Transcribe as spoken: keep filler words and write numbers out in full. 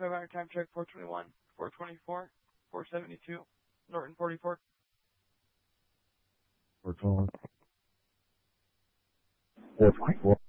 five hundred time check, four twenty-one, four twenty-four, four seventy-two, Norton forty-four. four twenty-one. four twenty-four.